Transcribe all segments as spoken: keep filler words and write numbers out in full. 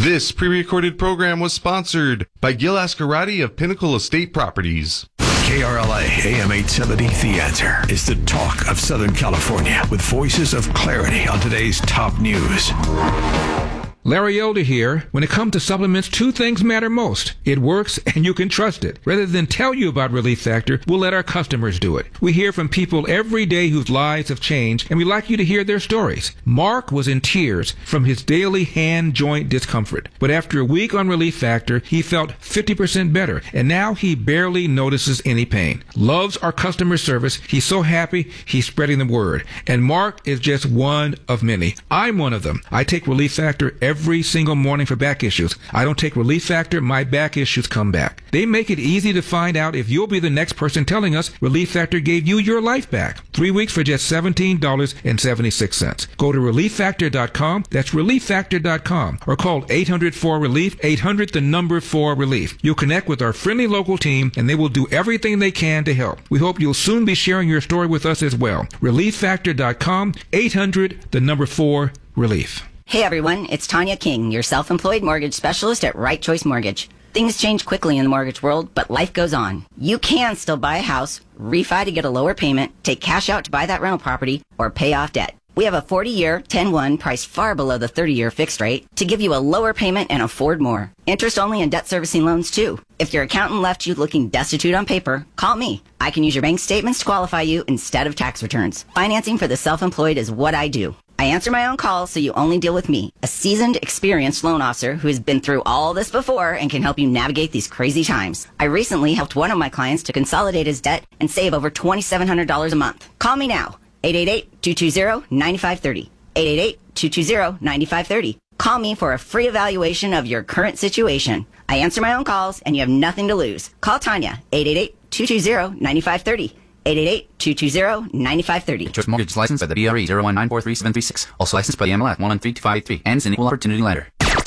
This pre-recorded program was sponsored by Gil Ascarati of Pinnacle Estate Properties. K R L A A M eight seventy, The Answer is the talk of Southern California with voices of clarity on today's top news. Larry Elder here. When it comes to supplements, two things matter most. It works and you can trust it. Rather than tell you about Relief Factor, we'll let our customers do it. We hear from people every day whose lives have changed, and we'd like you to hear their stories. Mark was in tears from his daily hand joint discomfort. But after a week on Relief Factor, he felt fifty percent better, and now he barely notices any pain. Loves our customer service. He's so happy, he's spreading the word. And Mark is just one of many. I'm one of them. I take Relief Factor every Every single morning for back issues. I don't take Relief Factor, my back issues come back. They make it easy to find out if you'll be the next person telling us Relief Factor gave you your life back. Three weeks for just seventeen dollars and seventy-six cents. Go to relief factor dot com. That's relief factor dot com. Or call eight hundred four relief, eight hundred the number four relief. You'll connect with our friendly local team and they will do everything they can to help. We hope you'll soon be sharing your story with us as well. relief factor dot com, eight hundred the number four relief. Hey everyone, it's Tanya King, your self-employed mortgage specialist at Right Choice Mortgage. Things change quickly in the mortgage world, but life goes on. You can still buy a house, refi to get a lower payment, take cash out to buy that rental property, or pay off debt. We have a forty-year, ten one priced far below the thirty-year fixed rate to give you a lower payment and afford more. Interest only and debt servicing loans too. If your accountant left you looking destitute on paper, call me. I can use your bank statements to qualify you instead of tax returns. Financing for the self-employed is what I do. I answer my own calls, so you only deal with me, a seasoned, experienced loan officer who has been through all this before and can help you navigate these crazy times. I recently helped one of my clients to consolidate his debt and save over two thousand seven hundred dollars a month. Call me now, eight eight eight, two two zero, nine five three zero, eight eight eight, two two zero, nine five three zero. Call me for a free evaluation of your current situation. I answer my own calls, and you have nothing to lose. Call Tanya, eight eight eight, two two zero, nine five three zero. eight eight eight, two two zero, nine five three zero. Choice Mortgage licensed by the B R E zero one nine four three seven three six. Also licensed by the M L S one one three two five eight three. Ends in equal opportunity lender.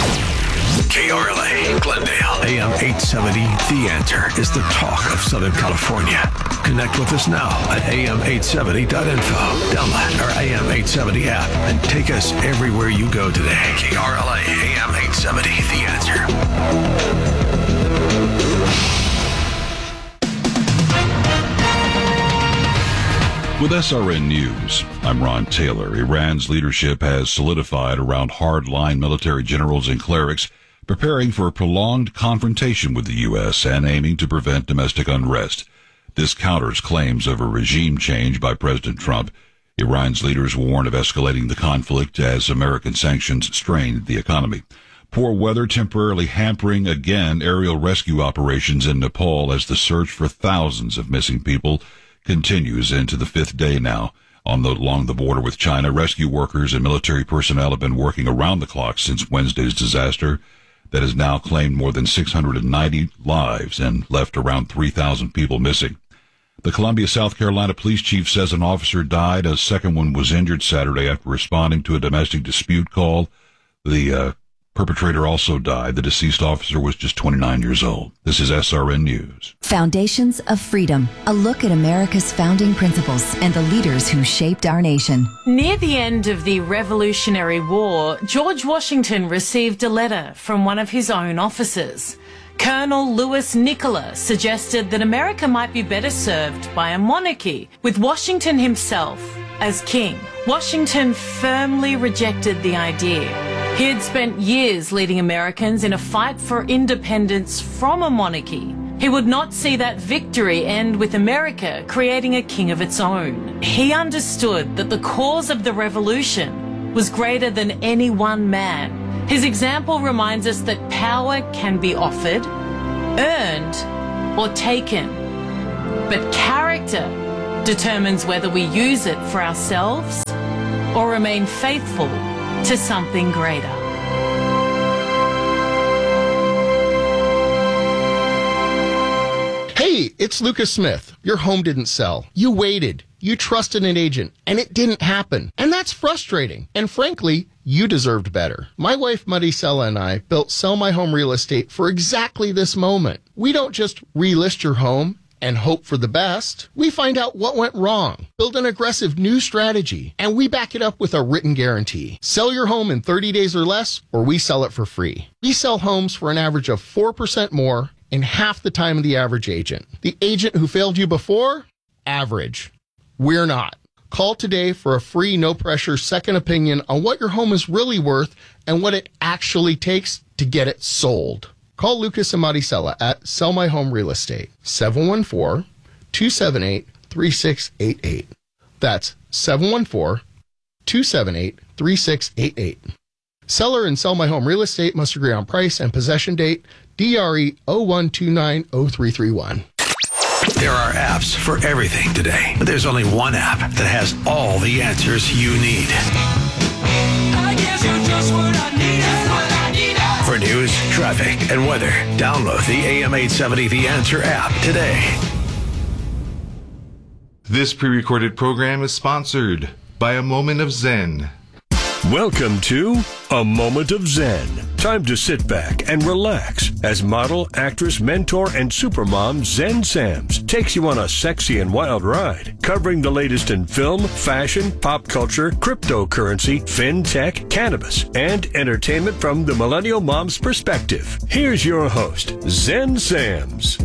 K R L A, Glendale, A M eight seventy, The Answer is the talk of Southern California. Connect with us now at A M eight seventy dot info. Download our A M eight seventy app and take us everywhere you go today. K R L A, A M eight seventy, The Answer. With S R N News, I'm Ron Taylor. Iran's leadership has solidified around hard-line military generals and clerics, preparing for a prolonged confrontation with the U S and aiming to prevent domestic unrest. This counters claims of a regime change by President Trump. Iran's leaders warn of escalating the conflict as American sanctions strain the economy. Poor weather temporarily hampering again aerial rescue operations in Nepal as the search for thousands of missing people continues into the fifth day now. On the, along the border with China, rescue workers and military personnel have been working around the clock since Wednesday's disaster that has now claimed more than six hundred ninety lives and left around three thousand people missing. The Columbia, South Carolina police chief says an officer died. A second one was injured Saturday after responding to a domestic dispute call. The uh, perpetrator also died. The deceased officer was just twenty-nine years old. This is S R N News. Foundations of Freedom, a look at America's founding principles and the leaders who shaped our nation. Near the end of the Revolutionary War, George Washington received a letter from one of his own officers. Colonel Louis Nicola suggested that America might be better served by a monarchy, with Washington himself as king. Washington firmly rejected the idea. He had spent years leading Americans in a fight for independence from a monarchy. He would not see that victory end with America creating a king of its own. He understood that the cause of the revolution was greater than any one man. His example reminds us that power can be offered, earned, or taken. But character determines whether we use it for ourselves or remain faithful to something greater. Hey, it's Lucas Smith. Your home didn't sell. You waited. You trusted an agent, and it didn't happen. And that's frustrating. And frankly, you deserved better. My wife, Maricela, and I built Sell My Home Real Estate for exactly this moment. We don't just relist your home and hope for the best. We find out what went wrong, build an aggressive new strategy, and we back it up with a written guarantee. Sell your home in thirty days or less, or we sell it for free. We sell homes for an average of four percent more in half the time of the average agent. The agent who failed you before? Average. We're not. Call today for a free, no-pressure second opinion on what your home is really worth and what it actually takes to get it sold. Call Lucas and Maricela at Sell My Home Real Estate, seven one four, two seven eight, three six eight eight. That's seven one four, two seven eight, three six eight eight. Seller and Sell My Home Real Estate must agree on price and possession date, D R E zero one two nine zero three three one. There are apps for everything today, but there's only one app that has all the answers you need. I guess you're just what I need. For news, traffic, and weather, download the A M eight seventy The Answer app today. This pre-recorded program is sponsored by A Moment of Zen. Welcome to A Moment of Zen. Time to sit back and relax as model, actress, mentor, and supermom Zen Sams takes you on a sexy and wild ride, covering the latest in film, fashion, pop culture, cryptocurrency, fintech, cannabis, and entertainment from the millennial mom's perspective. Here's your host, Zen Sams.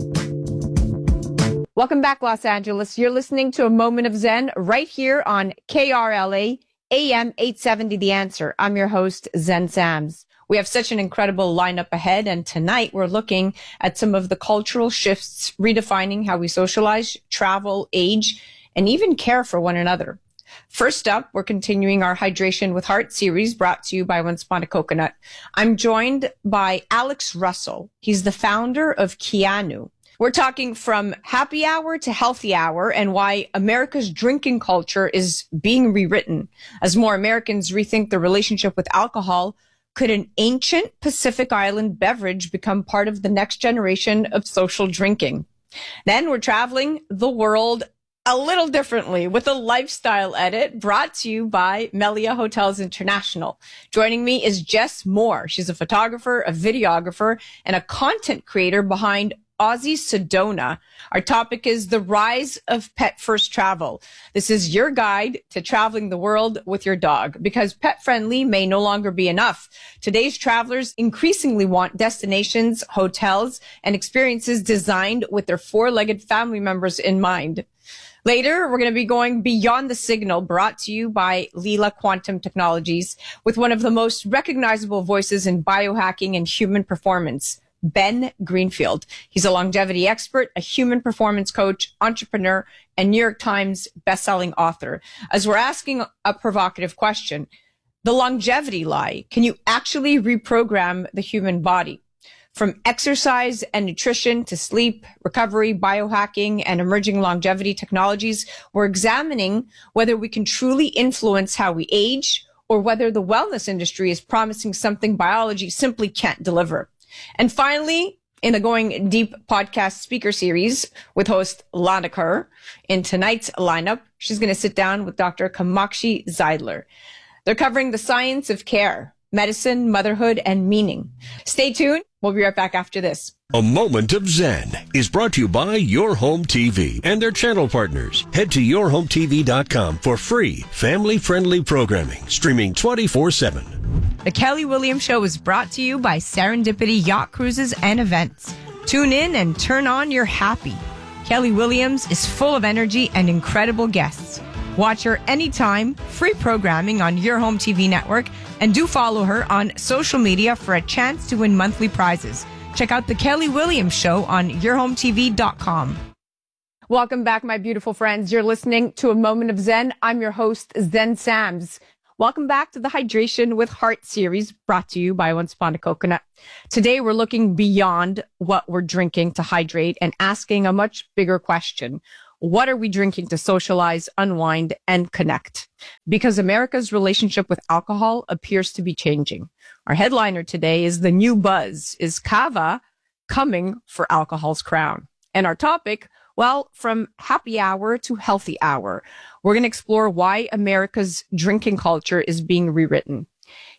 Welcome back, Los Angeles. You're listening to A Moment of Zen right here on K R L A, A M eight seventy The Answer. I'm your host, Zen Sams. We have such an incredible lineup ahead, and tonight we're looking at some of the cultural shifts redefining how we socialize, travel, age, and even care for one another. First up, we're continuing our Hydration with Heart series brought to you by Once Upon a Coconut. I'm joined by Alex Russell. He's the founder of Keanu. We're talking from happy hour to healthy hour and why America's drinking culture is being rewritten. As more Americans rethink their relationship with alcohol, could an ancient Pacific Island beverage become part of the next generation of social drinking? Then we're traveling the world a little differently with a lifestyle edit brought to you by Melia Hotels International. Joining me is Jess Moore. She's a photographer, a videographer, and a content creator behind Aussie Sedona. Our topic is the rise of pet first travel. This is your guide to traveling the world with your dog, because pet friendly may no longer be enough. Today's travelers increasingly want destinations, hotels, and experiences designed with their four-legged family members in mind. Later, we're going to be going beyond the signal, brought to you by Lila Quantum Technologies, with one of the most recognizable voices in biohacking and human performance, Ben Greenfield. He's a longevity expert, a human performance coach, entrepreneur, and New York Times bestselling author. As we're asking a provocative question, the longevity lie, can you actually reprogram the human body? From exercise and nutrition to sleep, recovery, biohacking, and emerging longevity technologies, we're examining whether we can truly influence how we age or whether the wellness industry is promising something biology simply can't deliver. And finally, in the Going Deep podcast speaker series with host Lana Kerr, in tonight's lineup, she's going to sit down with Doctor Kamakshi Zeidler. They're covering the science of care, medicine, motherhood, and meaning. Stay tuned. We'll be right back after this. A Moment of Zen is brought to you by Your Home T V and their channel partners. Head to your home t v dot com for free, family-friendly programming, streaming twenty-four seven. The Kelly Williams Show is brought to you by Serendipity Yacht Cruises and Events. Tune in and turn on your happy. Kelly Williams is full of energy and incredible guests. Watch her anytime, free programming on Your Home T V network, and do follow her on social media for a chance to win monthly prizes. Check out The Kelly Williams Show on your home t v dot com. Welcome back, my beautiful friends. You're listening to A Moment of Zen. I'm your host, Zen Sams. Welcome back to the Hydration with Heart series brought to you by Once Upon a Coconut. Today, we're looking beyond what we're drinking to hydrate and asking a much bigger question. What are we drinking to socialize, unwind, and connect? Because America's relationship with alcohol appears to be changing. Our headliner today is the new buzz. Is Cava coming for alcohol's crown? And our topic, well, from happy hour to healthy hour, we're going to explore why America's drinking culture is being rewritten.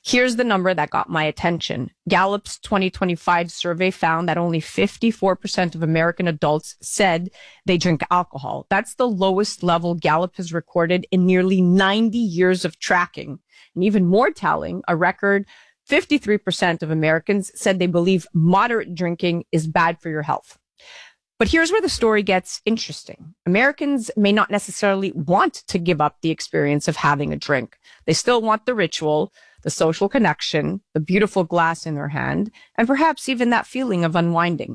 Here's the number that got my attention. Gallup's twenty twenty-five survey found that only fifty-four percent of American adults said they drink alcohol. That's the lowest level Gallup has recorded in nearly ninety years of tracking. And even more telling, a record fifty-three percent of Americans said they believe moderate drinking is bad for your health. But here's where the story gets interesting. Americans may not necessarily want to give up the experience of having a drink. They still want the ritual, the social connection, the beautiful glass in their hand, and perhaps even that feeling of unwinding.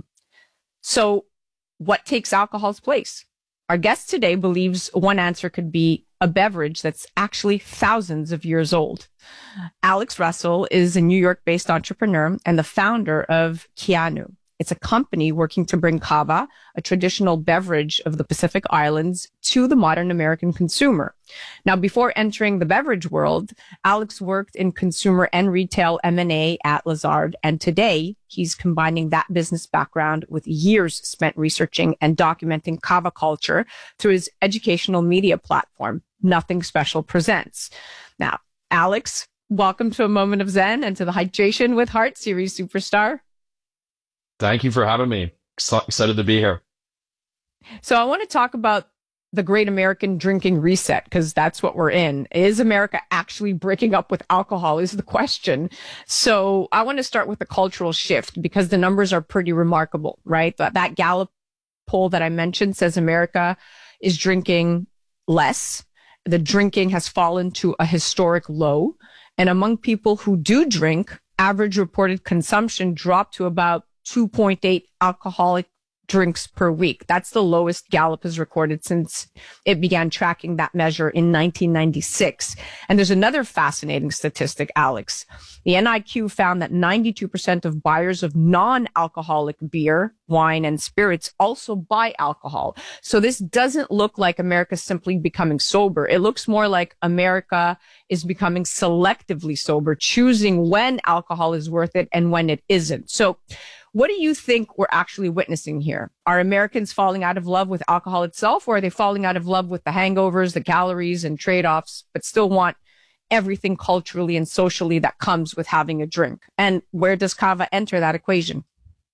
So what takes alcohol's place? Our guest today believes one answer could be a beverage that's actually thousands of years old. Alex Russell is a New York-based entrepreneur and the founder of Keanu. It's a company working to bring kava, a traditional beverage of the Pacific Islands, to the modern American consumer. Now, before entering the beverage world, Alex worked in consumer and retail M and A at Lazard, and today he's combining that business background with years spent researching and documenting kava culture through his educational media platform, Nothing Special Presents. Now, Alex, welcome to A Moment of Zen and to the Hydration with Heart series superstar. Thank you for having me. Excited to be here. So I want to talk about the Great American Drinking Reset, because that's what we're in. Is America actually breaking up with alcohol is the question. So I want to start with the cultural shift, because the numbers are pretty remarkable, right? That, that Gallup poll that I mentioned says America is drinking less. The drinking has fallen to a historic low. And among people who do drink, average reported consumption dropped to about two point eight alcoholic drinks per week. That's the lowest Gallup has recorded since it began tracking that measure in nineteen ninety-six. And there's another fascinating statistic, Alex. The N I Q found that ninety-two percent of buyers of non-alcoholic beer, wine, and spirits also buy alcohol. So this doesn't look like America simply becoming sober. It looks more like America is becoming selectively sober, choosing when alcohol is worth it and when it isn't. So what do you think we're actually witnessing here? Are Americans falling out of love with alcohol itself, or are they falling out of love with the hangovers, the calories, and trade-offs, but still want everything culturally and socially that comes with having a drink? And where does kava enter that equation?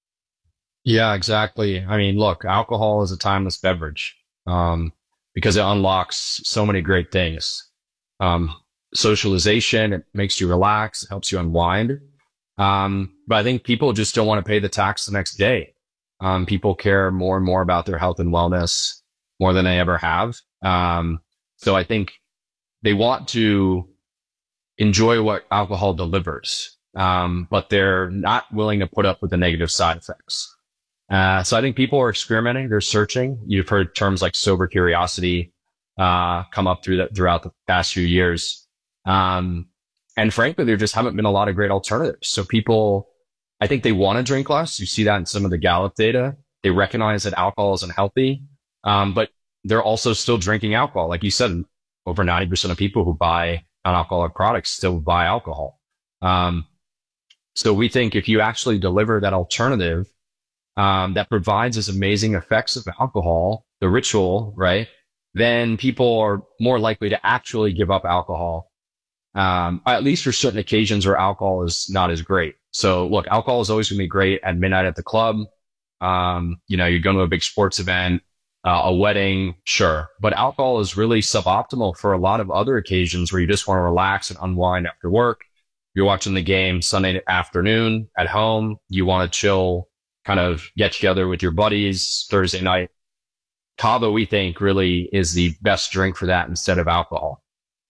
Yeah, exactly. I mean, look, alcohol is a timeless beverage um, because it unlocks so many great things. Um, socialization, it makes you relax, it helps you unwind. Um, but I think people just don't want to pay the tax the next day. Um, people care more and more about their health and wellness more than they ever have. Um, so I think they want to enjoy what alcohol delivers, um, but they're not willing to put up with the negative side effects. Uh, so I think people are experimenting, they're searching. You've heard terms like sober curiosity, uh, come up through that throughout the past few years. Um, And frankly, there just haven't been a lot of great alternatives. So people, I think they want to drink less. You see that in some of the Gallup data. They recognize that alcohol isn't healthy, um, but they're also still drinking alcohol. Like you said, over ninety percent of people who buy non-alcoholic products still buy alcohol. Um, so we think if you actually deliver that alternative um, that provides these amazing effects of alcohol, the ritual, right, then people are more likely to actually give up alcohol. Um, at least for certain occasions where alcohol is not as great. So look, alcohol is always going to be great at midnight at the club. Um, you know, you're going to a big sports event, uh, a wedding, sure. But alcohol is really suboptimal for a lot of other occasions where you just want to relax and unwind after work. You're watching the game Sunday afternoon at home. You want to chill, kind of get together with your buddies Thursday night. Kava, we think, really is the best drink for that instead of alcohol.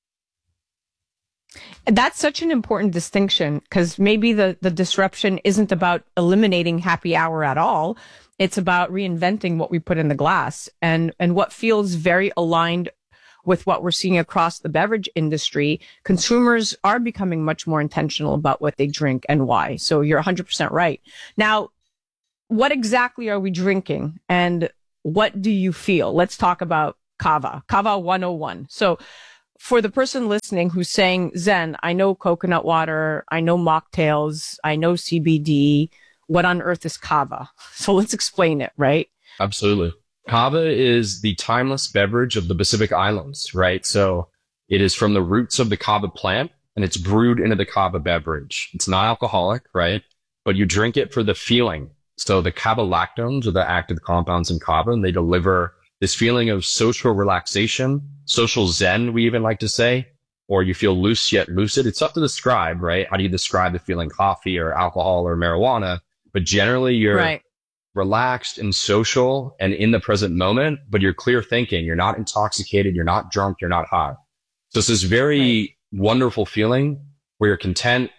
That's such an important distinction, because maybe the, the disruption isn't about eliminating happy hour at all. It's about reinventing what we put in the glass, and, and what feels very aligned with what we're seeing across the beverage industry. Consumers are becoming much more intentional about what they drink and why. So you're one hundred percent right. Now, what exactly are we drinking, and what do you feel? Let's talk about kava, kava one oh one. So for the person listening who's saying, Zen, I know coconut water, I know mocktails, I know C B D, what on earth is kava? So let's explain it, right? Absolutely. Kava is the timeless beverage of the Pacific Islands, right? So it is from the roots of the kava plant. and it's brewed into the kava beverage. It's not alcoholic, right? But you drink it for the feeling. So the kava lactones are the active compounds in kava, and they deliver this feeling of social relaxation, social zen, we even like to say, or you feel loose yet lucid. It's tough to describe, right? How do you describe the feeling coffee or alcohol or marijuana? But generally you're right. relaxed and social and in the present moment, but you're clear thinking. You're not intoxicated. You're not drunk. You're not high. So it's this very right. wonderful feeling where you're content,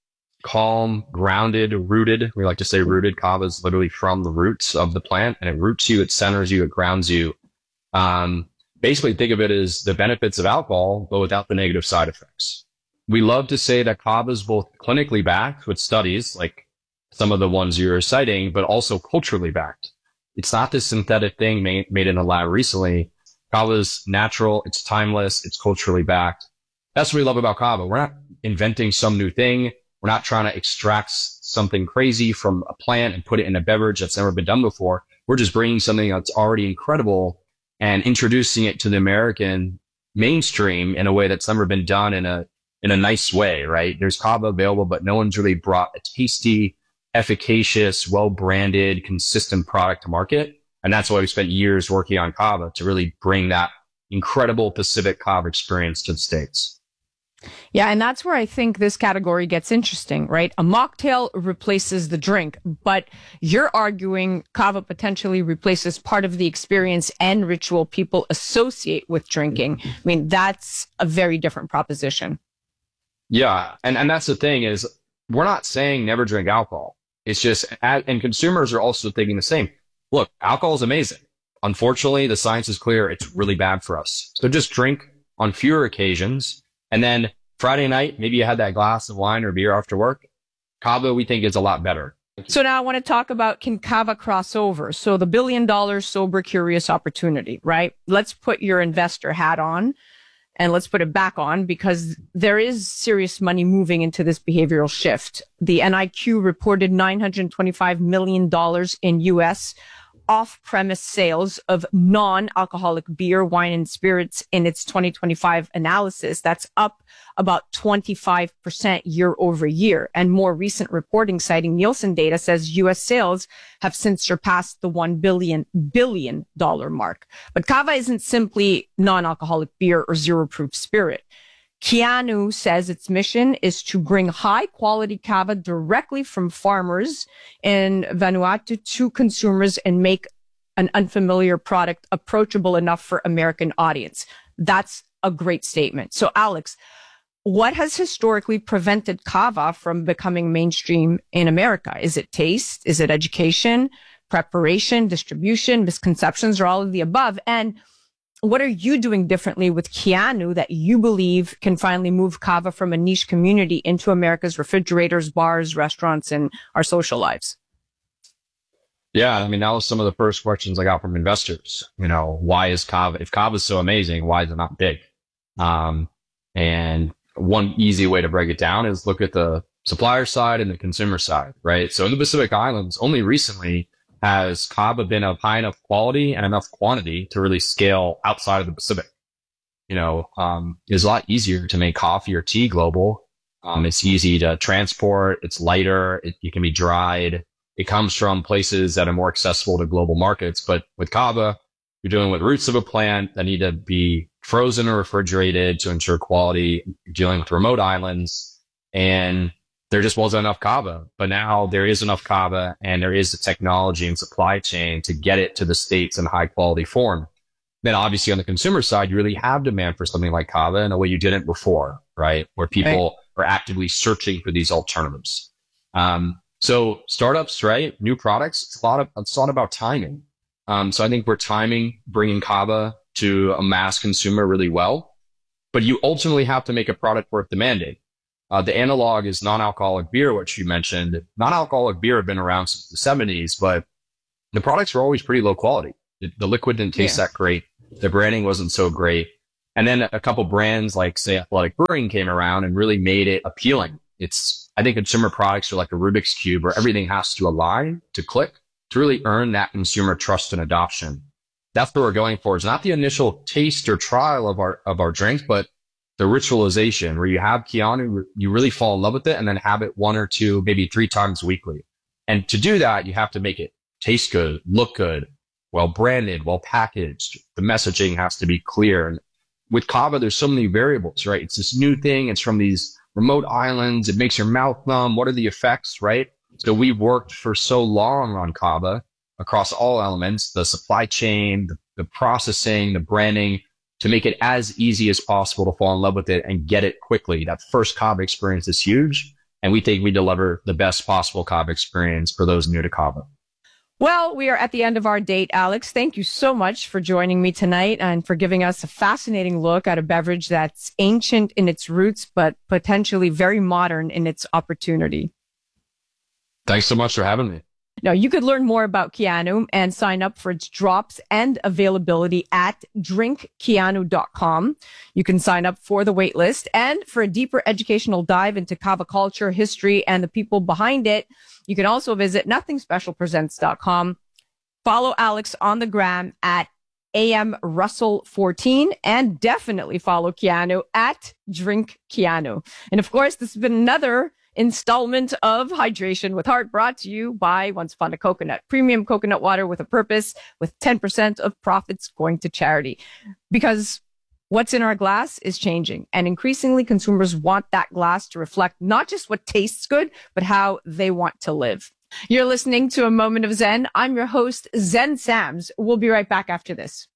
calm, grounded, rooted. We like to say rooted. Kava is literally from the roots of the plant, and it roots you, it centers you, it grounds you. Um, basically think of it as the benefits of alcohol, but without the negative side effects. We love to say that kava is both clinically backed with studies like some of the ones you're citing, but also culturally backed. It's not this synthetic thing made, made in a lab recently. Kava is natural. It's timeless. It's culturally backed. That's what we love about kava. We're not inventing some new thing. We're not trying to extract something crazy from a plant and put it in a beverage that's never been done before. We're just bringing something that's already incredible and introducing it to the American mainstream in a way that's never been done in a, in a nice way, right? There's kava available, but no one's really brought a tasty, efficacious, well-branded, consistent product to market. And that's why we spent years working on kava, to really bring that incredible Pacific kava experience to the States. Yeah, and that's where I think this category gets interesting, right? A mocktail replaces the drink, but you're arguing kava potentially replaces part of the experience and ritual people associate with drinking. I mean, that's a very different proposition. Yeah, and, and that's the thing is, we're not saying never drink alcohol. It's just, and consumers are also thinking the same. Look, alcohol is amazing. Unfortunately, the science is clear. It's really bad for us. So just drink on fewer occasions. And then Friday night, maybe you had that glass of wine or beer after work. Kava, we think, is a lot better. So now I want to talk about, can kava cross over? So the billion dollar sober curious opportunity, right? Let's put your investor hat on and let's put it back on, because there is serious money moving into this behavioral shift. The N I Q reported nine hundred twenty-five million dollars in U S off-premise sales of non-alcoholic beer, wine, and spirits in its twenty twenty-five analysis. That's up about twenty-five percent year over year. And more recent reporting citing Nielsen data says U S sales have since surpassed the one billion billion dollar mark. But kava isn't simply non-alcoholic beer or zero-proof spirit. Keanu says its mission is to bring high-quality kava directly from farmers in Vanuatu to consumers and make an unfamiliar product approachable enough for American audience. That's a great statement. So, Alex, what has historically prevented kava from becoming mainstream in America? Is it taste? Is it education, preparation, distribution, misconceptions, or all of the above? And what are you doing differently with Keanu that you believe can finally move kava from a niche community into America's refrigerators, bars, restaurants, and our social lives? Yeah, I mean, that was some of the first questions I got from investors. You know, why is kava, if kava is so amazing, why is it not big? Um, and one easy way to break it down is look at the supplier side and the consumer side, right? So in the Pacific Islands, only recently has kava been of high enough quality and enough quantity to really scale outside of the Pacific. You know, um, it's a lot easier to make coffee or tea global. Um, it's easy to transport. It's lighter. It, it can be dried. It comes from places that are more accessible to global markets. But with kava, you're dealing with roots of a plant that need to be frozen or refrigerated to ensure quality. You're dealing with remote islands, and there just wasn't enough kava. But now there is enough kava, and there is the technology and supply chain to get it to the States in high quality form. Then obviously on the consumer side, you really have demand for something like kava in a way you didn't before, right? Where people right. are actively searching for these alternatives. Um, so startups, right? New products, it's a lot of, it's a lot about timing. Um, so I think we're timing bringing kava to a mass consumer really well, but you ultimately have to make a product worth demanding. Uh, the analog is non-alcoholic beer, which you mentioned. Non-alcoholic beer have been around since the seventies, but the products were always pretty low quality. The, the liquid didn't taste yeah. that great. The branding wasn't so great. And then a couple brands like, say, Athletic Brewing came around and really made it appealing. It's, I think consumer products are like a Rubik's Cube where everything has to align to click to really earn that consumer trust and adoption. That's what we're going for. It's not the initial taste or trial of our, of our drinks, but the ritualization where you have Keanu, you really fall in love with it and then have it one or two, maybe three times weekly. And to do that, you have to make it taste good, look good, well branded, well packaged. The messaging has to be clear. And with Kava, there's so many variables, right? It's this new thing. It's from these remote islands. It makes your mouth numb. What are the effects, right? So we've worked for so long on Kava across all elements, the supply chain, the, the processing, the branding, to make it as easy as possible to fall in love with it and get it quickly. That first Kava experience is huge. And we think we deliver the best possible Kava experience for those new to Kava. Well, we are at the end of our date, Alex. Thank you so much for joining me tonight and for giving us a fascinating look at a beverage that's ancient in its roots, but potentially very modern in its opportunity. Thanks so much for having me. Now, you could learn more about Keanu and sign up for its drops and availability at drink keanu dot com. You can sign up for the wait list, and for a deeper educational dive into Kava culture, history, and the people behind it, you can also visit nothing special presents dot com. Follow Alex on the gram at A M Russell fourteen, and definitely follow Keanu at Drink Keanu. And of course, this has been another installment of Hydration with Heart, brought to you by Once Upon a Coconut, premium coconut water with a purpose, with ten percent of profits going to charity. Because what's in our glass is changing, and increasingly consumers want that glass to reflect not just what tastes good, but how they want to live. You're listening to A Moment of Zen. I'm your host, Zen Sams. We'll be right back after this.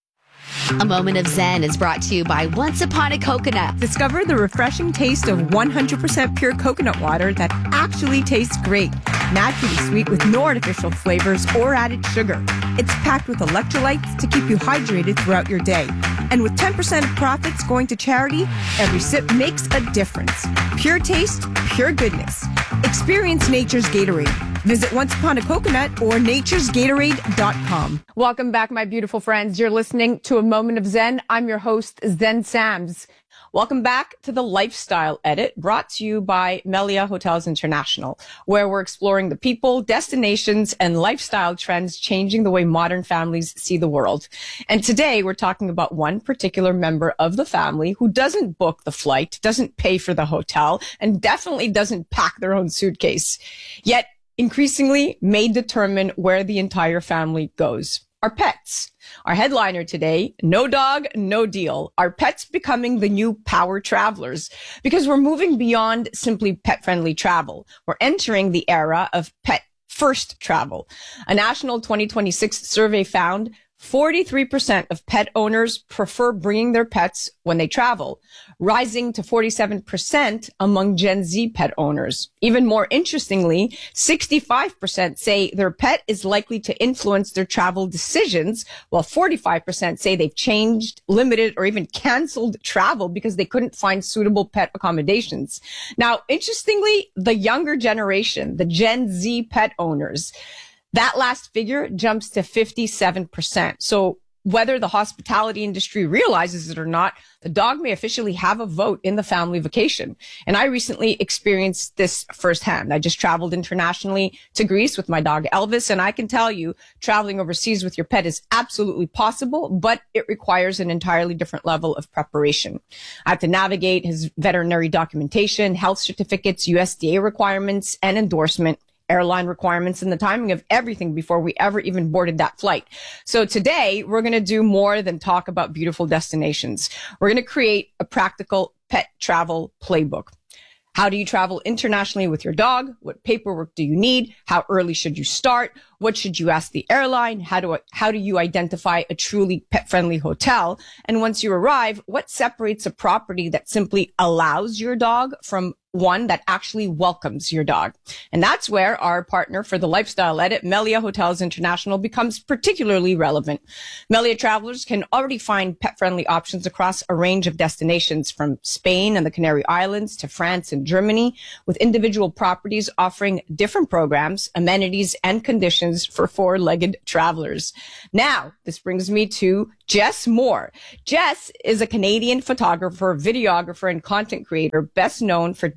A Moment of Zen is brought to you by Once Upon a Coconut. Discover the refreshing taste of one hundred percent pure coconut water that actually tastes great. Naturally sweet with no artificial flavors or added sugar. It's packed with electrolytes to keep you hydrated throughout your day. And with ten percent of profits going to charity, every sip makes a difference. Pure taste, pure goodness. Experience nature's Gatorade. Visit Once Upon a Coconut or natures gatorade dot com. Welcome back, my beautiful friends. You're listening to A Moment of Zen. I'm your host, Zen Sams. Welcome back to the Lifestyle Edit, brought to you by Melia Hotels International, where we're exploring the people, destinations, and lifestyle trends changing the way modern families see the world. And today we're talking about one particular member of the family who doesn't book the flight, doesn't pay for the hotel, and definitely doesn't pack their own suitcase, yet increasingly may determine where the entire family goes. Our pets. Our headliner today, no dog, no deal. Our pets becoming the new power travelers, because we're moving beyond simply pet-friendly travel. We're entering the era of pet-first travel. A national twenty twenty-six survey found forty-three percent of pet owners prefer bringing their pets when they travel, rising to forty-seven percent among Gen Z pet owners. Even more interestingly, sixty-five percent say their pet is likely to influence their travel decisions, while forty-five percent say they've changed, limited, or even canceled travel because they couldn't find suitable pet accommodations. Now, interestingly, the younger generation, the Gen Z pet owners, that last figure jumps to fifty-seven percent. So whether the hospitality industry realizes it or not, the dog may officially have a vote in the family vacation. And I recently experienced this firsthand. I just traveled internationally to Greece with my dog Elvis, and I can tell you traveling overseas with your pet is absolutely possible, but it requires an entirely different level of preparation. I have to navigate his veterinary documentation, health certificates, U S D A requirements, and endorsement, airline requirements, and the timing of everything before we ever even boarded that flight. So today we're going to do more than talk about beautiful destinations. We're going to create a practical pet travel playbook. How do you travel internationally with your dog? What paperwork do you need? How early should you start? What should you ask the airline? How do, how do you identify a truly pet-friendly hotel? And once you arrive, what separates a property that simply allows your dog from one that actually welcomes your dog? And that's where our partner for the Lifestyle Edit, Melia Hotels International, becomes particularly relevant. Melia travelers can already find pet-friendly options across a range of destinations, from Spain and the Canary Islands to France and Germany, with individual properties offering different programs, amenities, and conditions for four-legged travelers. Now, this brings me to Jess Moore. Jess is a Canadian photographer, videographer, and content creator, best known for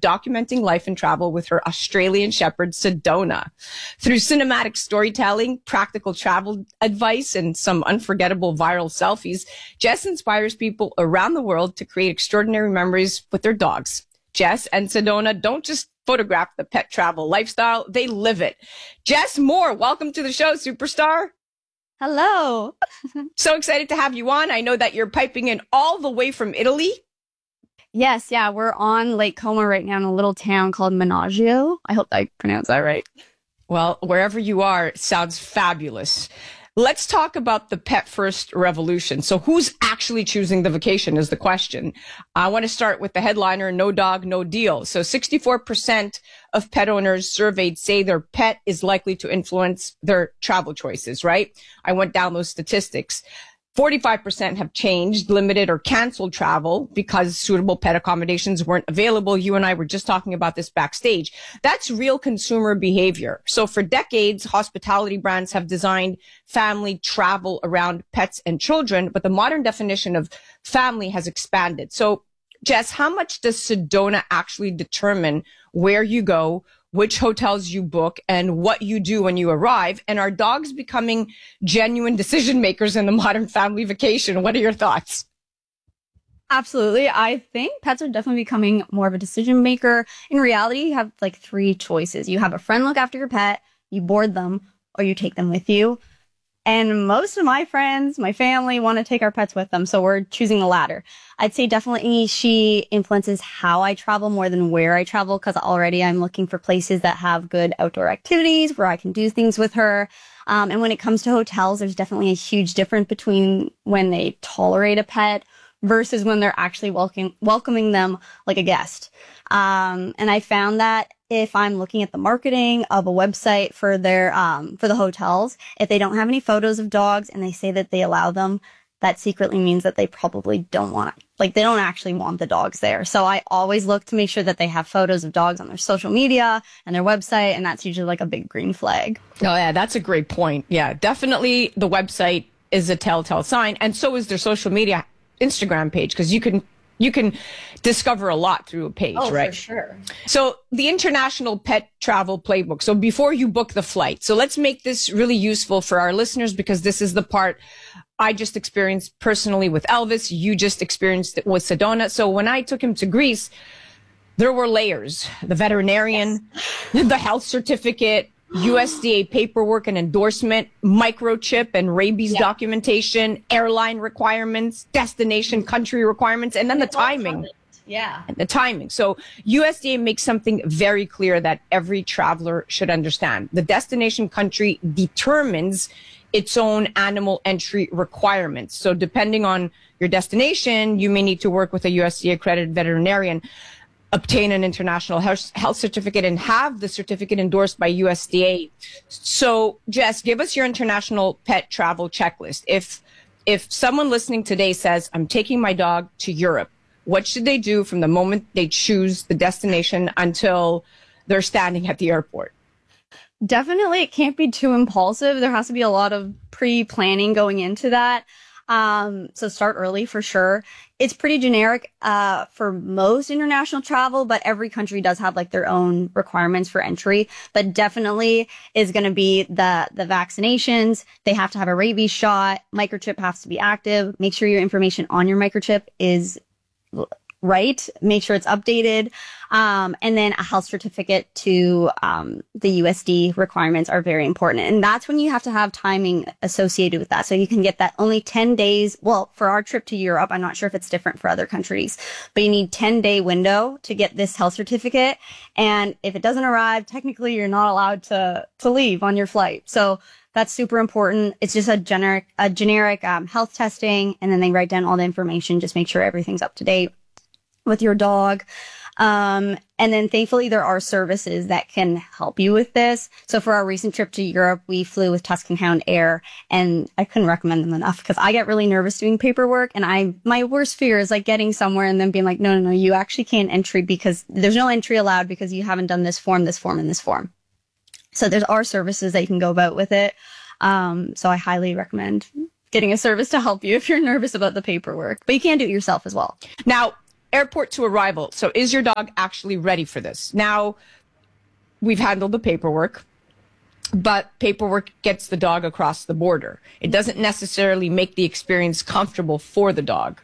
documenting life and travel with her Australian Shepherd, Sedona. Through cinematic storytelling, practical travel advice, and some unforgettable viral selfies, Jess inspires people around the world to create extraordinary memories with their dogs. Jess and Sedona don't just photograph the pet travel lifestyle, they live it. Jess Moore, welcome to the show, superstar. Hello. So excited to have you on. I know that you're piping in all the way from Italy. Yes, yeah, we're on Lake Como right now in a little town called Menaggio. I hope I pronounced that right. Well, wherever you are, it sounds fabulous. Let's talk about the pet first revolution. So who's actually choosing the vacation is the question. I want to start with the headliner, no dog, no deal. So sixty-four percent of pet owners surveyed say their pet is likely to influence their travel choices, right? I went down those statistics. forty-five percent have changed, limited, or canceled travel because suitable pet accommodations weren't available. You and I were just talking about this backstage. That's real consumer behavior. So for decades, hospitality brands have designed family travel around pets and children, but the modern definition of family has expanded. So, Jess, how much does Sedona actually determine where you go, which hotels you book, and what you do when you arrive? And are dogs becoming genuine decision makers in the modern family vacation? What are your thoughts? Absolutely. I think pets are definitely becoming more of a decision maker. In reality, you have like three choices. You have a friend look after your pet, you board them, or you take them with you. And most of my friends, my family want to take our pets with them. So we're choosing the latter. I'd say definitely she influences how I travel more than where I travel, because already I'm looking for places that have good outdoor activities where I can do things with her. Um, and when it comes to hotels, there's definitely a huge difference between when they tolerate a pet versus when they're actually welcoming, welcoming them like a guest. Um, and I found that if I'm looking at the marketing of a website for their, um, for the hotels, if they don't have any photos of dogs and they say that they allow them, that secretly means that they probably don't want, like, they don't actually want the dogs there. So I always look to make sure that they have photos of dogs on their social media and their website. And that's usually like a big green flag. Oh, yeah, that's a great point. Yeah, definitely the website is a telltale sign. And so is their social media Instagram page, because you can you can discover a lot through a page, oh, right? For sure. So the International Pet Travel Playbook. So before you book the flight, so let's make this really useful for our listeners, because this is the part I just experienced personally with Elvis. You just experienced it with Sedona. So when I took him to Greece, there were layers: the veterinarian, yes. the health certificate, U S D A paperwork and endorsement, microchip and rabies yeah. documentation, airline requirements, destination country requirements, and then the timing. Yeah. And the timing. So U S D A makes something very clear that every traveler should understand. The destination country determines its own animal entry requirements. So depending on your destination, you may need to work with a U S D A accredited veterinarian, obtain an international health, health certificate, and have the certificate endorsed by U S D A. So, Jess, give us your international pet travel checklist. If if someone listening today says, I'm taking my dog to Europe, what should they do from the moment they choose the destination until they're standing at the airport? Definitely, it can't be too impulsive. There has to be a lot of pre-planning going into that. Um, so start early for sure. It's pretty generic, uh, for most international travel, but every country does have like their own requirements for entry, but definitely is going to be the, the vaccinations. They have to have a rabies shot. Microchip has to be active. Make sure your information on your microchip is right. Make sure it's updated. Um, and then a health certificate to, um, the U S D requirements are very important. And that's when you have to have timing associated with that. So you can get that only ten days. Well, for our trip to Europe, I'm not sure if it's different for other countries, but you need ten day window to get this health certificate. And if it doesn't arrive, technically you're not allowed to, to leave on your flight. So that's super important. It's just a generic, a generic, um, health testing. And then they write down all the information. Just make sure everything's up to date with your dog. Um, and then thankfully there are services that can help you with this. So for our recent trip to Europe, we flew with Tuscan Hound Air, and I couldn't recommend them enough because I get really nervous doing paperwork, and I, my worst fear is like getting somewhere and then being like, no, no, no, you actually can't entry because there's no entry allowed because you haven't done this form, this form, and this form. So there are services that you can go about with it. Um, so I highly recommend getting a service to help you if you're nervous about the paperwork, but you can do it yourself as well. Now, airport to arrival. So is your dog actually ready for this? Now, we've handled the paperwork, but paperwork gets the dog across the border. It doesn't necessarily make the experience comfortable for the dog.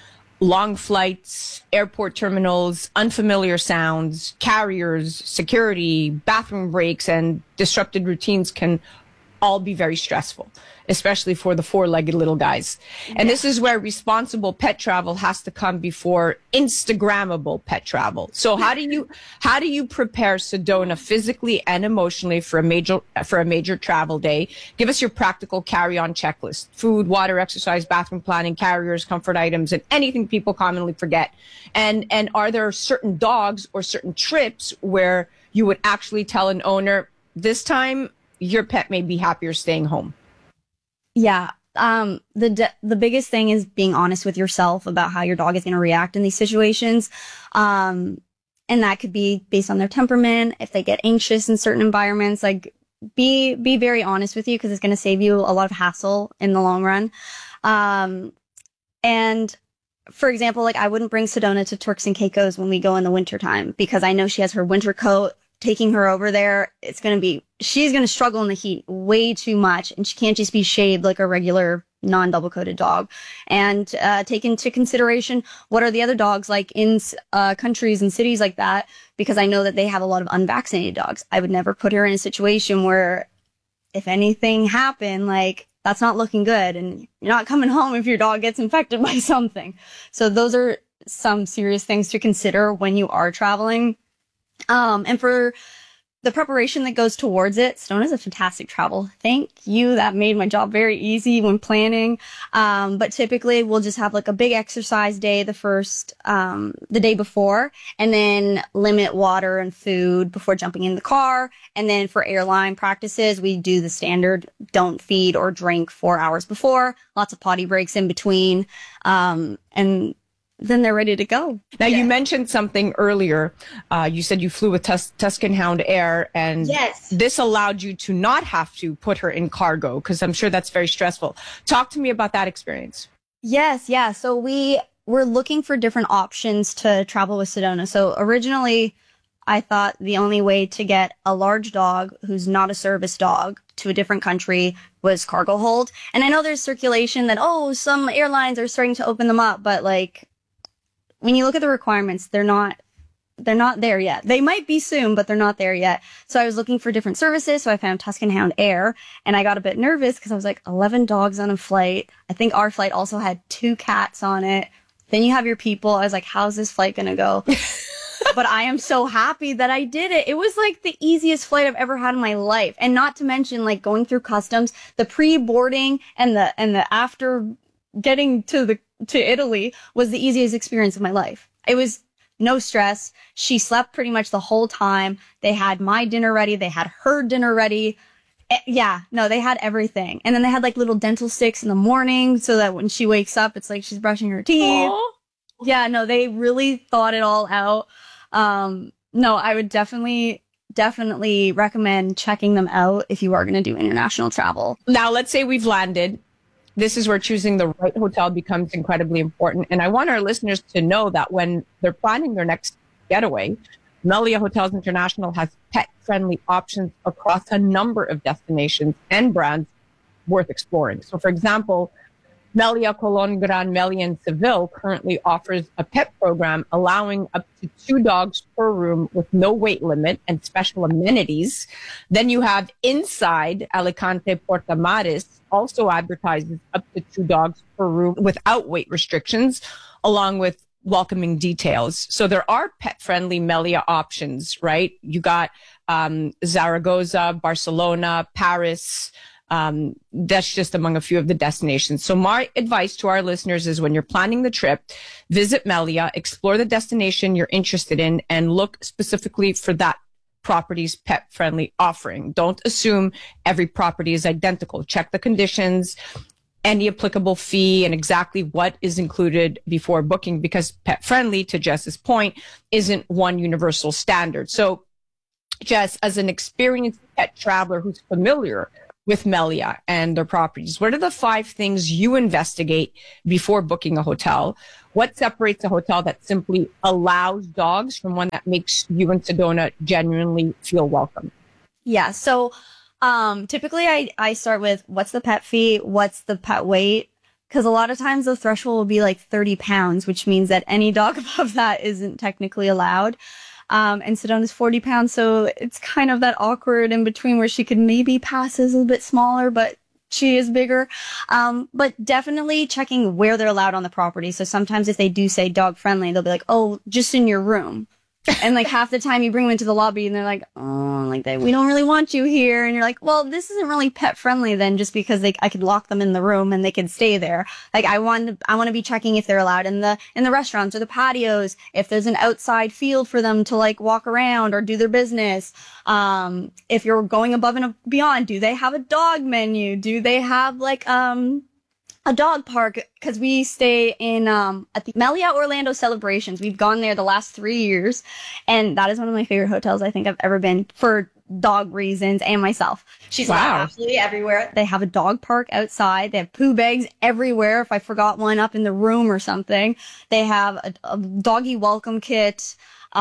Long flights, airport terminals, unfamiliar sounds, carriers, security, bathroom breaks, and disrupted routines can all be very stressful, especially for the four-legged little guys. And this is where responsible pet travel has to come before Instagrammable pet travel. So how do you how do you prepare Sedona physically and emotionally for a major for a major travel day? Give us your practical carry-on checklist: food, water, exercise, bathroom planning, carriers, comfort items, and anything people commonly forget. And and are there certain dogs or certain trips where you would actually tell an owner, this time your pet may be happier staying home? Yeah. Um, the de- the biggest thing is being honest with yourself about how your dog is going to react in these situations. Um, and that could be based on their temperament. If they get anxious in certain environments, like be, be very honest with you, because it's going to save you a lot of hassle in the long run. Um, and for example, like I wouldn't bring Sedona to Turks and Caicos when we go in the wintertime, because I know she has her winter coat. Taking her over there, it's going to be, she's going to struggle in the heat way too much, and she can't just be shaved like a regular non-double coated dog. And uh, take into consideration, what are the other dogs like in uh, countries and cities like that, because I know that they have a lot of unvaccinated dogs. I would never put her in a situation where if anything happened, like that's not looking good, and you're not coming home if your dog gets infected by something. So those are some serious things to consider when you are traveling. Um, and for the preparation that goes towards it, Sedona is a fantastic travel. Thank you. That made my job very easy when planning. Um, but typically we'll just have like a big exercise day the first, um, the day before, and then limit water and food before jumping in the car. And then for airline practices, we do the standard don't feed or drink four hours before, lots of potty breaks in between. Um, and then they're ready to go. Now, yeah. You mentioned something earlier. Uh, you said you flew with Tus- Tuscan Hound Air, and yes. This allowed you to not have to put her in cargo, because I'm sure that's very stressful. Talk to me about that experience. Yes, yeah. So we were looking for different options to travel with Sedona. So originally, I thought the only way to get a large dog who's not a service dog to a different country was cargo hold. And I know there's circulation that, oh, some airlines are starting to open them up, but like, when you look at the requirements, they're not, they're not there yet. They might be soon, but they're not there yet. So I was looking for different services. So I found Tuscan Hound Air, and I got a bit nervous because I was like, eleven dogs on a flight. I think our flight also had two cats on it. Then you have your people. I was like, how's this flight going to go? But I am so happy that I did it. It was like the easiest flight I've ever had in my life. And not to mention like going through customs, the pre-boarding and the, and the after getting to the, to Italy was the easiest experience of my life. It was no stress. She slept pretty much the whole time. They had my dinner ready. They had her dinner ready. Eh, yeah, no, they had everything. And then they had like little dental sticks in the morning so that when she wakes up, it's like she's brushing her teeth. Aww. Yeah, no, they really thought it all out. Um, no, I would definitely, definitely recommend checking them out if you are going to do international travel. Now, let's say we've landed. This is where choosing the right hotel becomes incredibly important. And I want our listeners to know that when they're planning their next getaway, Melia Hotels International has pet-friendly options across a number of destinations and brands worth exploring. So, for example, Melia Colon Gran Melia in Seville currently offers a pet program allowing up to two dogs per room with no weight limit and special amenities. Then you have Inside Alicante Porta Maris, also advertises up to two dogs per room without weight restrictions, along with welcoming details. So there are pet-friendly Melia options, right? You got um, Zaragoza, Barcelona, Paris. Um, that's just among a few of the destinations. So my advice to our listeners is when you're planning the trip, visit Melia, explore the destination you're interested in, and look specifically for that property's pet-friendly offering. Don't assume every property is identical. Check the conditions, any applicable fee, and exactly what is included before booking, because pet-friendly, to Jess's point, isn't one universal standard. So, Jess, as an experienced pet traveler who's familiar with Melia and their properties? What are the five things you investigate before booking a hotel? What separates a hotel that simply allows dogs from one that makes you and Sedona genuinely feel welcome? Yeah. So um, typically I, I start with what's the pet fee? What's the pet weight? Because a lot of times the threshold will be like thirty pounds, which means that any dog above that isn't technically allowed. Um, and Sedona's forty pounds. So it's kind of that awkward in between where she could maybe pass as a bit smaller, but she is bigger. Um, but definitely checking where they're allowed on the property. So sometimes if they do say dog friendly, they'll be like, oh, just in your room. And like half the time you bring them into the lobby and they're like, oh, like they, we don't really want you here. And you're like, well, this isn't really pet friendly then, just because they, I could lock them in the room and they could stay there. Like I want, I want to be checking if they're allowed in the, in the restaurants or the patios, if there's an outside field for them to like walk around or do their business. Um, if you're going above and beyond, do they have a dog menu? Do they have like, um, a dog park? Because we stay in um at the Melia Orlando Celebrations. We've gone there the last three years, and that is one of my favorite hotels I think I've ever been for dog reasons and myself. She's Wow. absolutely everywhere. They have a dog park outside. They have poo bags everywhere. If I forgot one up in the room or something, they have a, a doggy welcome kit.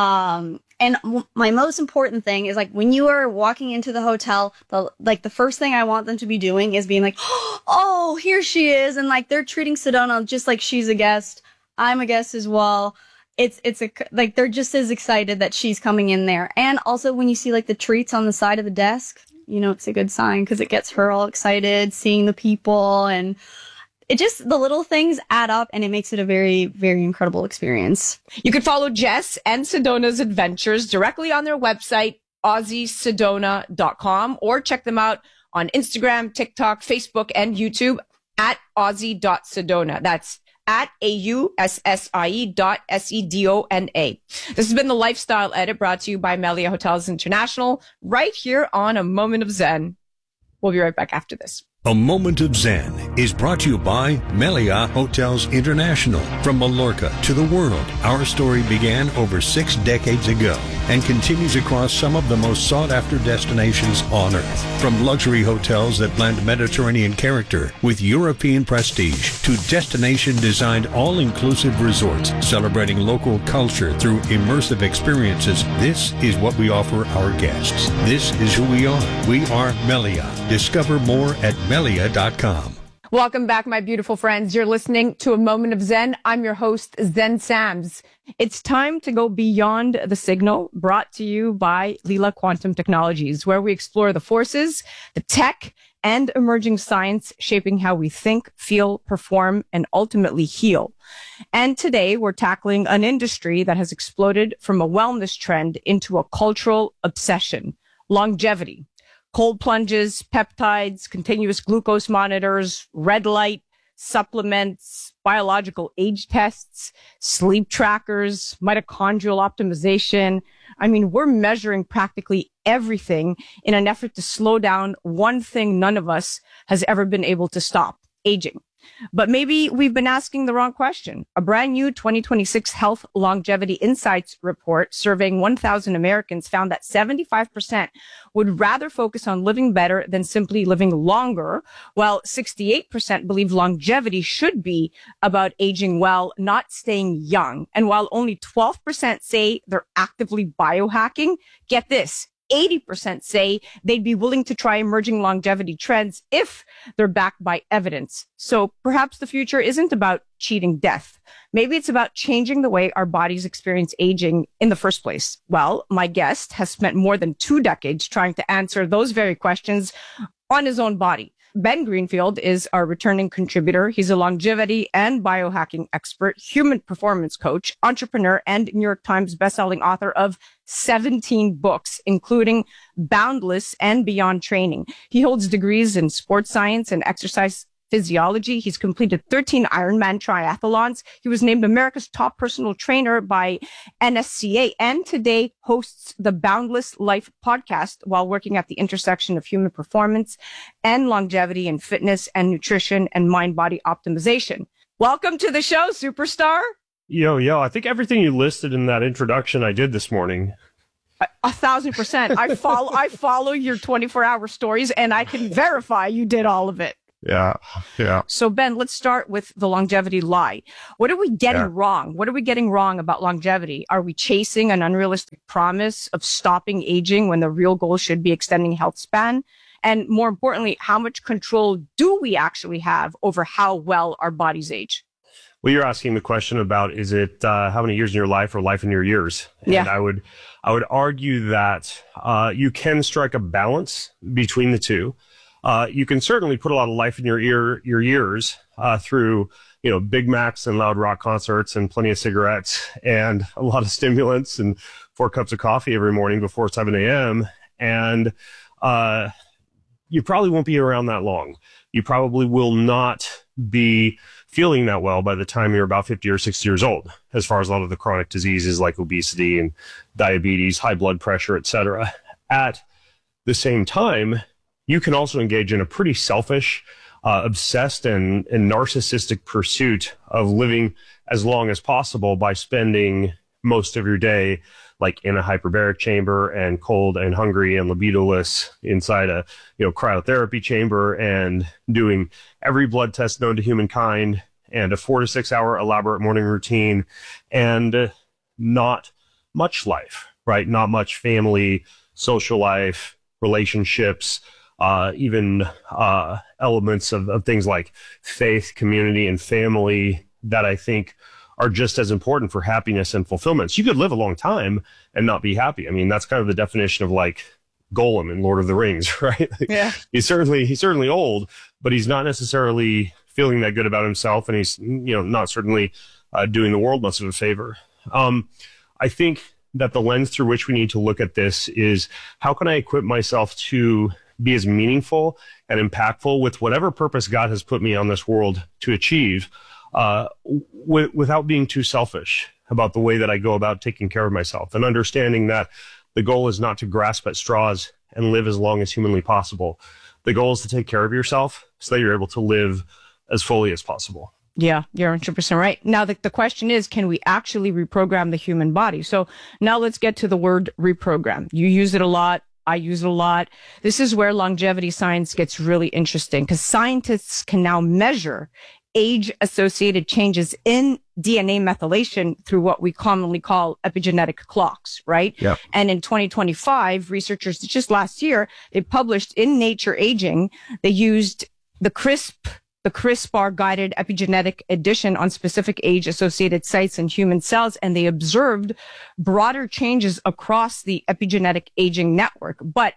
Um, and w- my most important thing is like when you are walking into the hotel, the, like the first thing I want them to be doing is being like, oh, here she is. And like they're treating Sedona just like she's a guest. I'm a guest as well. It's, it's a, like they're just as excited that she's coming in there. And also when you see like the treats on the side of the desk, you know, it's a good sign because it gets her all excited seeing the people, and it just, the little things add up and it makes it a very, very incredible experience. You can follow Jess and Sedona's adventures directly on their website, aussie sedona dot com, or check them out on Instagram, TikTok, Facebook, and YouTube at aussie dot sedona. That's at A U S S I E dot S E D O N A. This has been the Lifestyle Edit brought to you by Melia Hotels International right here on A Moment of Zen. We'll be right back after this. A Moment of Zen is brought to you by Melia Hotels International. From Mallorca to the world, our story began over six decades ago and continues across some of the most sought-after destinations on Earth. From luxury hotels that blend Mediterranean character with European prestige to destination-designed all-inclusive resorts celebrating local culture through immersive experiences, this is what we offer our guests. This is who we are. We are Melia. Discover more at melia dot com. Welcome back, my beautiful friends. You're listening to A Moment of Zen. I'm your host, Zen Sams. It's time to go beyond the signal, brought to you by Lila Quantum Technologies, where we explore the forces, the tech, and emerging science shaping how we think, feel, perform, and ultimately heal. And today we're tackling an industry that has exploded from a wellness trend into a cultural obsession: longevity. Cold plunges, peptides, continuous glucose monitors, red light, supplements, biological age tests, sleep trackers, mitochondrial optimization. I mean, we're measuring practically everything in an effort to slow down one thing none of us has ever been able to stop: aging. But maybe we've been asking the wrong question. A brand new twenty twenty-six Health Longevity Insights report surveying one thousand Americans found that seventy-five percent would rather focus on living better than simply living longer, while sixty-eight percent believe longevity should be about aging well, not staying young. And while only twelve percent say they're actively biohacking, get this, eighty percent say they'd be willing to try emerging longevity trends if they're backed by evidence. So perhaps the future isn't about cheating death. Maybe it's about changing the way our bodies experience aging in the first place. Well, my guest has spent more than two decades trying to answer those very questions on his own body. Ben Greenfield is our returning contributor. He's a longevity and biohacking expert, human performance coach, entrepreneur, and New York Times bestselling author of seventeen books, including Boundless and Beyond Training. He holds degrees in sports science and exercise physiology. He's completed thirteen Ironman triathlons. He was named America's top personal trainer by N S C A, and today hosts the Boundless Life podcast while working at the intersection of human performance and longevity and fitness and nutrition and mind-body optimization. Welcome to the show, superstar. Yo, yo, I think everything you listed in that introduction I did this morning. A, a thousand percent. I follow. I follow your twenty-four hour stories, and I can verify you did all of it. Yeah, yeah. So Ben, let's start with the longevity lie. What are we getting Yeah. wrong? What are we getting wrong about longevity? Are we chasing an unrealistic promise of stopping aging when the real goal should be extending health span? And more importantly, how much control do we actually have over how well our bodies age? Well, you're asking the question about, is it uh, how many years in your life or life in your years? Yeah. And I would, I would argue that uh, you can strike a balance between the two. Uh, you can certainly put a lot of life in your ear, your years uh, through, you know, Big Macs and loud rock concerts and plenty of cigarettes and a lot of stimulants and four cups of coffee every morning before seven a.m. And uh, you probably won't be around that long. You probably will not be feeling that well by the time you're about fifty or sixty years old, as far as a lot of the chronic diseases like obesity and diabetes, high blood pressure, et cetera. At the same time, you can also engage in a pretty selfish, uh, obsessed and, and narcissistic pursuit of living as long as possible by spending most of your day like in a hyperbaric chamber and cold and hungry and libidoless inside a, you know, cryotherapy chamber and doing every blood test known to humankind and a four to six hour elaborate morning routine and uh, not much life, right? Not much family, social life, relationships, uh, even uh, elements of, of things like faith, community, and family that I think are just as important for happiness and fulfillment. So you could live a long time and not be happy. I mean, that's kind of the definition of like Gollum in Lord of the Rings, right? Yeah. He's certainly, he's certainly old, but he's not necessarily feeling that good about himself. And he's, you know, not certainly uh, doing the world much of a favor. Um, I think that the lens through which we need to look at this is, how can I equip myself to be as meaningful and impactful with whatever purpose God has put me on this world to achieve, uh, w- without being too selfish about the way that I go about taking care of myself, and understanding that the goal is not to grasp at straws and live as long as humanly possible. The goal is to take care of yourself so that you're able to live as fully as possible. Yeah, you're one hundred percent right. Now, the, the question is, can we actually reprogram the human body? So now let's get to the word reprogram. You use it a lot. I use it a lot. This is where longevity science gets really interesting, because scientists can now measure age-associated changes in D N A methylation through what we commonly call epigenetic clocks, right? Yeah. And in twenty twenty-five, researchers just last year, they published in Nature Aging, they used the CRISP, the CRISPR guided epigenetic edition on specific age-associated sites in human cells, and they observed broader changes across the epigenetic aging network. But,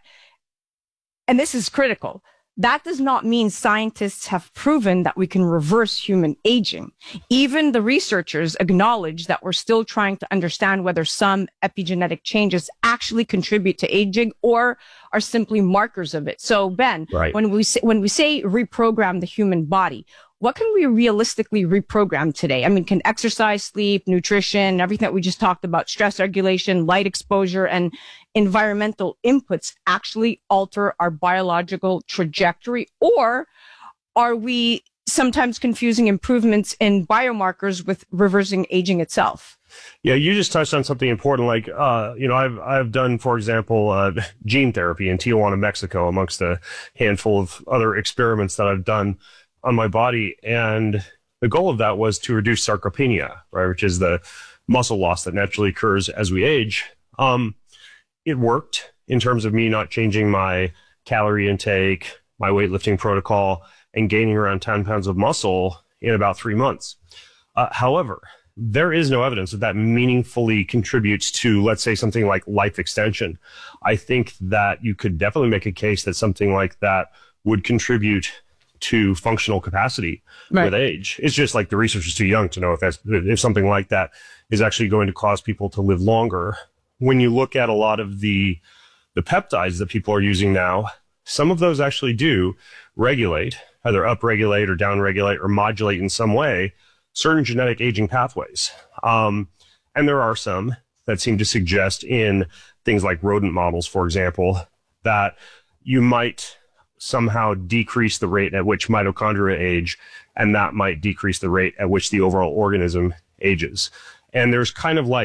and this is critical, that does not mean scientists have proven that we can reverse human aging. Even the researchers acknowledge that we're still trying to understand whether some epigenetic changes actually contribute to aging or are simply markers of it. So, Ben, Right. when we say, when we say reprogram the human body, what can we realistically reprogram today? I mean, can exercise, sleep, nutrition, everything that we just talked about, stress regulation, light exposure, and environmental inputs actually alter our biological trajectory? Or are we sometimes confusing improvements in biomarkers with reversing aging itself? Yeah, you just touched on something important. Like, uh, you know, I've I've done, for example, uh, gene therapy in Tijuana, Mexico, amongst a handful of other experiments that I've done on my body. And the goal of that was to reduce sarcopenia, right, which is the muscle loss that naturally occurs as we age. Um, it worked in terms of me not changing my calorie intake, my weightlifting protocol, and gaining around ten pounds of muscle in about three months. Uh, however, there is no evidence that that meaningfully contributes to, let's say, something like life extension. I think that you could definitely make a case that something like that would contribute to functional capacity Right. with age. It's just like the research is too young to know if that's, if something like that is actually going to cause people to live longer. When you look at a lot of the, the peptides that people are using now, some of those actually do regulate, either upregulate or downregulate or modulate in some way certain genetic aging pathways. Um, and there are some that seem to suggest in things like rodent models, for example, that you might somehow decrease the rate at which mitochondria age, and that might decrease the rate at which the overall organism ages. And there's kind of like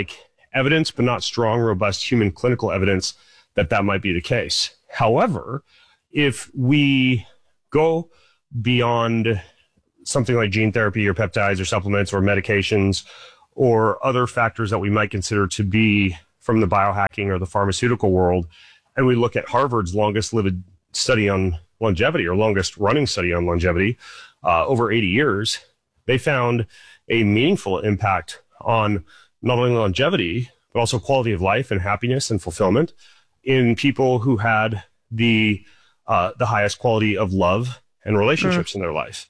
evidence, but not strong, robust human clinical evidence that that might be the case. However, if we go beyond something like gene therapy or peptides or supplements or medications or other factors that we might consider to be from the biohacking or the pharmaceutical world, and we look at Harvard's longest lived study on longevity or longest running study on longevity, uh, over eighty years, they found a meaningful impact on not only longevity, but also quality of life and happiness and fulfillment in people who had the uh, the highest quality of love and relationships mm. in their life.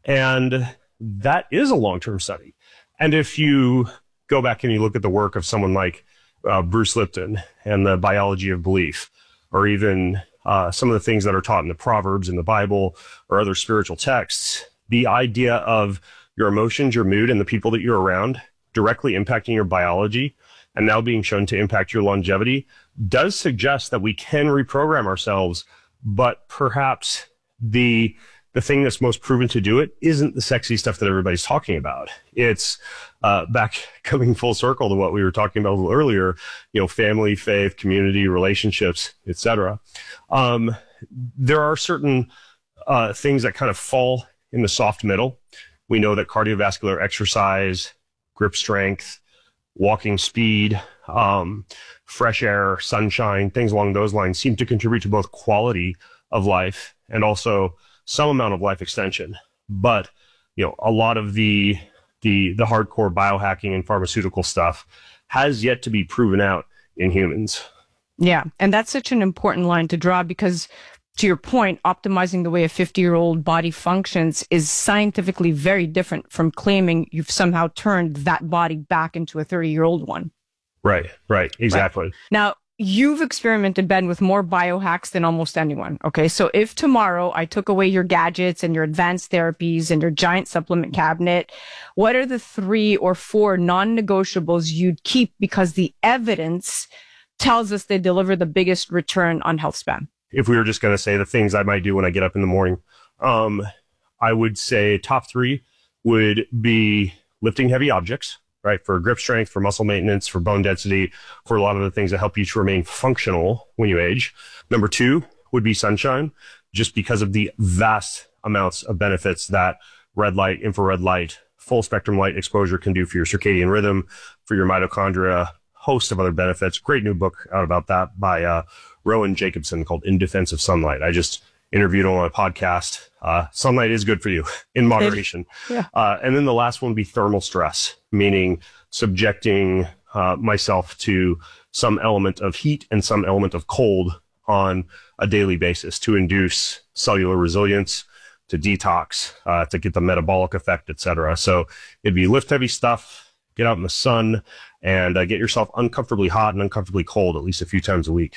And that is a long-term study. And if you go back and you look at the work of someone like uh, Bruce Lipton and the biology of belief, or even uh, some of the things that are taught in the Proverbs in the Bible or other spiritual texts, the idea of your emotions, your mood, and the people that you're around directly impacting your biology and now being shown to impact your longevity does suggest that we can reprogram ourselves, but perhaps the the thing that's most proven to do it isn't the sexy stuff that everybody's talking about. It's uh, back coming full circle to what we were talking about a little earlier, you know, family, faith, community, relationships, et cetera. Um, there are certain uh, things that kind of fall in the soft middle. We know that cardiovascular exercise, grip strength, walking speed, um, fresh air, sunshine, things along those lines seem to contribute to both quality of life and also some amount of life extension. But, you know, a lot of the, the, the hardcore biohacking and pharmaceutical stuff has yet to be proven out in humans. Yeah. And that's such an important line to draw because, to your point, optimizing the way a fifty-year-old body functions is scientifically very different from claiming you've somehow turned that body back into a thirty-year-old one. Right, right, exactly. Right. Now, you've experimented, Ben, with more biohacks than almost anyone. Okay, so if tomorrow I took away your gadgets and your advanced therapies and your giant supplement cabinet, what are the three or four non-negotiables you'd keep because the evidence tells us they deliver the biggest return on health span? If we were just going to say the things I might do when I get up in the morning, um, I would say top three would be lifting heavy objects, right? For grip strength, for muscle maintenance, for bone density, for a lot of the things that help you to remain functional when you age. Number two would be sunshine, just because of the vast amounts of benefits that red light, infrared light, full spectrum light exposure can do for your circadian rhythm, for your mitochondria, host of other benefits. Great new book out about that by uh, Rowan Jacobson called In Defense of Sunlight. I just interviewed him on a podcast. Uh, sunlight is good for you in moderation. Yeah. Uh, and then the last one would be thermal stress, meaning subjecting uh, myself to some element of heat and some element of cold on a daily basis to induce cellular resilience, to detox, uh, to get the metabolic effect, et cetera. So it'd be lift heavy stuff, get out in the sun, and uh, get yourself uncomfortably hot and uncomfortably cold at least a few times a week.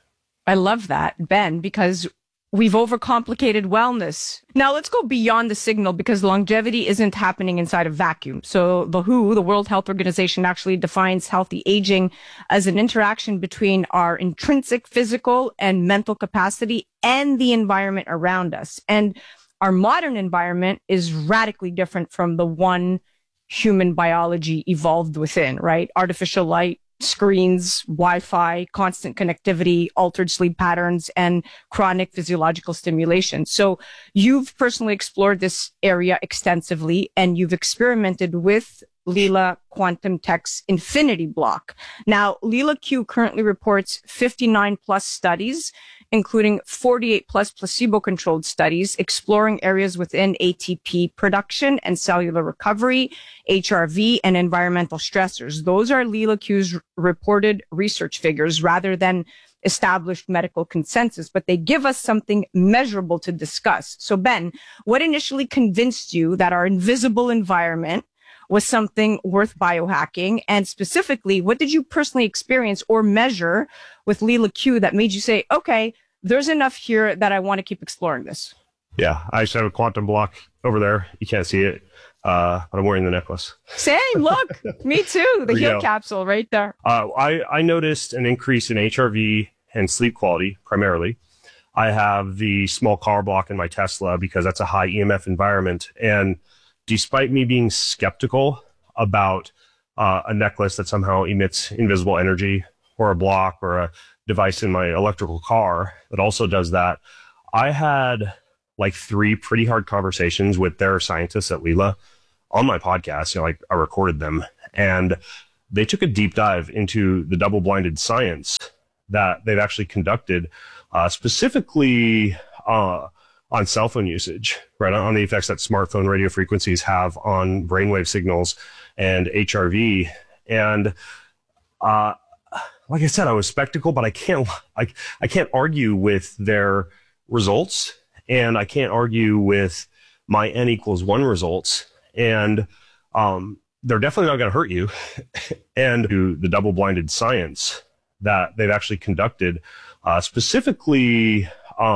I love that, Ben, because we've overcomplicated wellness. Now let's go beyond the signal because longevity isn't happening inside a vacuum. So the W H O, the World Health Organization, actually defines healthy aging as an interaction between our intrinsic physical and mental capacity and the environment around us. And our modern environment is radically different from the one human biology evolved within, right? Artificial light, screens, Wi-Fi, constant connectivity, altered sleep patterns, and chronic physiological stimulation. So you've personally explored this area extensively, and you've experimented with Lila Quantum Tech's Infinity Block. Now, Lila Q currently reports fifty-nine plus studies, including forty-eight plus placebo-controlled studies exploring areas within A T P production and cellular recovery, H R V, and environmental stressors. Those are Lila Q's reported research figures rather than established medical consensus, but they give us something measurable to discuss. So, Ben, what initially convinced you that our invisible environment was something worth biohacking? And specifically, what did you personally experience or measure with Lila Q that made you say, okay, there's enough here that I want to keep exploring this? Yeah, I just have a quantum block over there. You can't see it, uh, but I'm wearing the necklace. Same, look, me too. The heal go. capsule right there. Uh, I, I noticed an increase in H R V and sleep quality primarily. I have the small car block in my Tesla because that's a high E M F environment. And despite me being skeptical about uh, a necklace that somehow emits invisible energy, or a block, or a device in my electrical car that also does that. I had like three pretty hard conversations with their scientists at Lila on my podcast. You know, like I recorded them, and they took a deep dive into the double-blinded science that they've actually conducted, uh, specifically uh, on cell phone usage, right? On the effects that smartphone radio frequencies have on brainwave signals and H R V. And uh, like I said, I was skeptical, but I can't, I, I can't argue with their results, and I can't argue with my N equals one results. And um, they're definitely not going to hurt you. And to the double-blinded science that they've actually conducted, uh, specifically